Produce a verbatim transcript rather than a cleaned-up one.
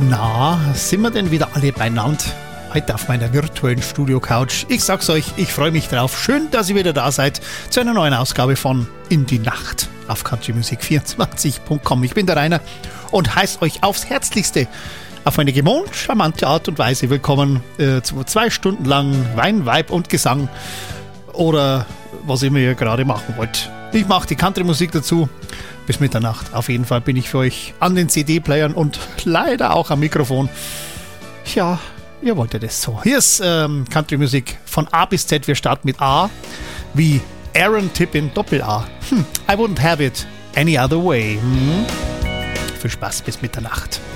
Na, sind wir denn wieder alle beieinander? Heute auf meiner virtuellen Studio-Couch. Ich sag's euch, ich freue mich drauf. Schön, dass ihr wieder da seid zu einer neuen Ausgabe von In die Nacht auf country musik vierundzwanzig punkt com. Ich bin der Rainer und heiße euch aufs Herzlichste auf eine gewohnt charmante Art und Weise willkommen äh, zu zwei Stunden lang Wein, Vibe und Gesang oder was immer ihr gerade machen wollt. Ich mache die Country-Musik dazu bis Mitternacht. Auf jeden Fall bin ich für euch an den C D-Playern und leider auch am Mikrofon. Ja, ihr wolltet es so. Hier ist ähm, Country-Musik von A bis Z. Wir starten mit A wie Aaron Tippin Doppel-A. Hm, I wouldn't have it any other way. Hm. Viel Spaß bis Mitternacht.